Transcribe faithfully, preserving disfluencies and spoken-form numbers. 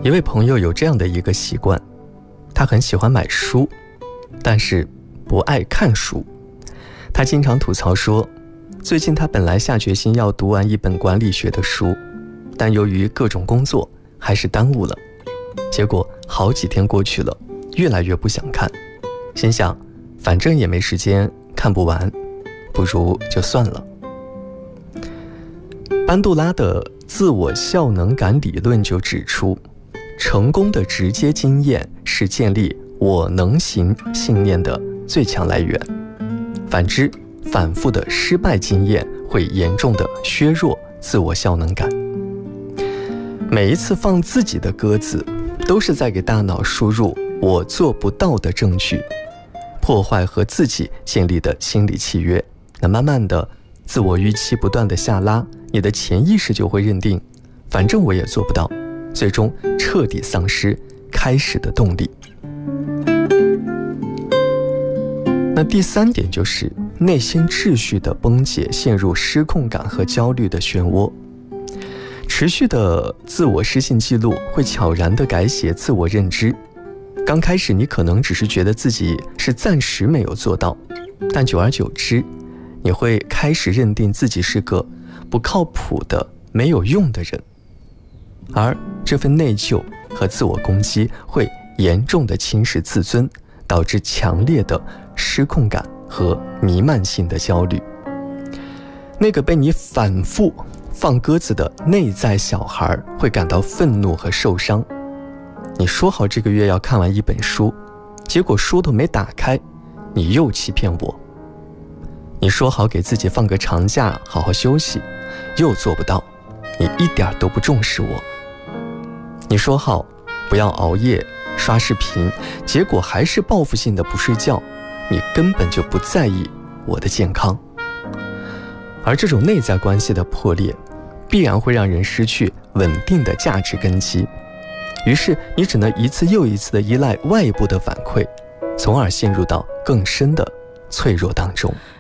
一位朋友有这样的一个习惯，他很喜欢买书，但是不爱看书。他经常吐槽说，最近他本来下决心要读完一本管理学的书，但由于各种工作还是耽误了。结果好几天过去了，越来越不想看，心想反正也没时间，看不完，不如就算了。班杜拉的自我效能感理论就指出，成功的直接经验是建立我能行信念的最强来源，反之，反复的失败经验会严重的削弱自我效能感。每一次放自己的鸽子，都是在给大脑输入我做不到的证据，破坏和自己建立的心理契约。那慢慢的，自我预期不断的下拉，你的潜意识就会认定，反正我也做不到，最终彻底丧失开始的动力。那第三点就是内心秩序的崩解，陷入失控感和焦虑的漩涡。持续的自我失信记录会悄然地改写自我认知。刚开始你可能只是觉得自己是暂时没有做到，但久而久之，你会开始认定自己是个不靠谱的、没有用的人。而这份内疚和自我攻击会严重地侵蚀自尊，导致强烈的失控感和弥漫性的焦虑。那个被你反复放鸽子的内在小孩会感到愤怒和受伤。你说好这个月要看完一本书，结果书都没打开，你又欺骗我。你说好给自己放个长假好好休息，又做不到，你一点都不重视我。你说好不要熬夜刷视频，结果还是报复性的不睡觉，你根本就不在意我的健康。而这种内在关系的破裂，必然会让人失去稳定的价值根基，于是你只能一次又一次的依赖外部的反馈，从而陷入到更深的脆弱当中。